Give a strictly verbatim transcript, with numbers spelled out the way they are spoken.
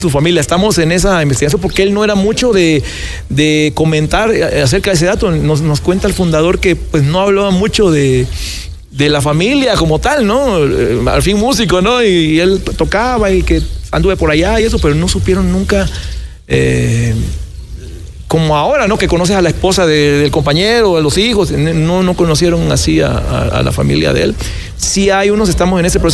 su familia. Estamos en esa investigación porque él no era mucho de, de comentar acerca de ese dato. Nos, nos cuenta el fundador que pues no hablaba mucho de, de la familia como tal, ¿no? Al fin músico, ¿no? Y, y él tocaba y que anduve por allá y eso, pero no supieron nunca, eh, como ahora, ¿no? Que conoces a la esposa de, del compañero, a los hijos, no, no conocieron así a, a, a la familia de él. Sí hay unos, estamos en ese proceso.